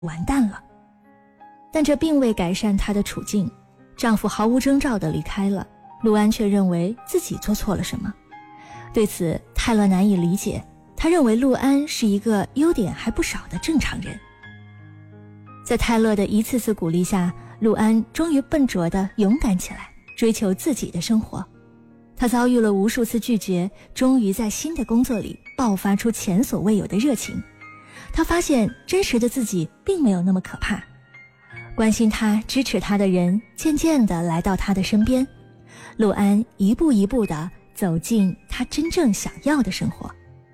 完蛋了。但这并未改善她的处境，丈夫毫无征兆地离开了，陆安却认为自己做错了什么。对此，泰勒难以理解，他认为陆安是一个优点还不少的正常人。在泰勒的一次次鼓励下，陆安终于笨拙地勇敢起来，追求自己的生活。他遭遇了无数次拒绝，终于在新的工作里爆发出前所未有的热情。他发现真实的自己并没有那么可怕，关心他、支持他的人渐渐地来到他的身边，陆安一步一步地走进他真正想要的生活。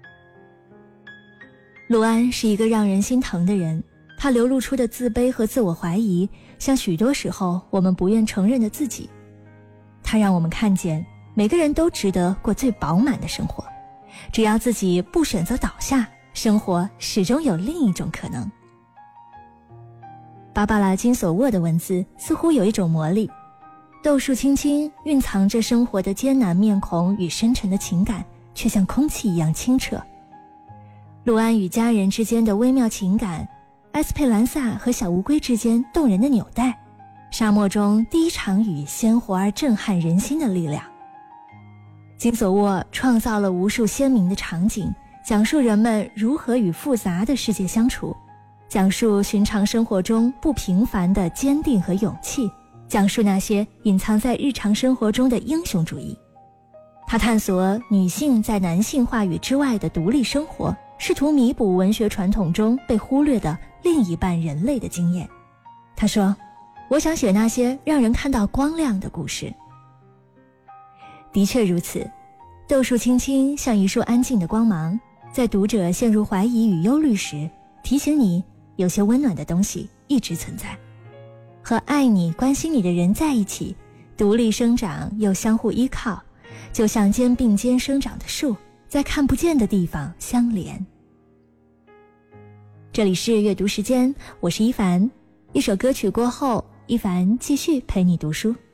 陆安是一个让人心疼的人，他流露出的自卑和自我怀疑，像许多时候我们不愿承认的自己。他让我们看见每个人都值得过最饱满的生活，只要自己不选择倒下，生活始终有另一种可能。芭芭拉·金索沃的文字似乎有一种魔力，豆树青青蕴藏着生活的艰难面孔与深沉的情感，却像空气一样清澈。陆安与家人之间的微妙情感，埃斯佩兰萨和小乌龟之间动人的纽带，沙漠中第一场雨鲜活而震撼人心的力量。金索沃创造了无数鲜明的场景，讲述人们如何与复杂的世界相处，讲述寻常生活中不平凡的坚定和勇气，讲述那些隐藏在日常生活中的英雄主义。他探索女性在男性话语之外的独立生活，试图弥补文学传统中被忽略的另一半人类的经验。他说，我想写那些让人看到光亮的故事。的确如此，豆树青青像一束安静的光芒，在读者陷入怀疑与忧虑时，提醒你有些温暖的东西一直存在。和爱你关心你的人在一起，独立生长又相互依靠，就像肩并肩生长的树，在看不见的地方相连。这里是阅读时间，我是一凡。一首歌曲过后，一凡继续陪你读书。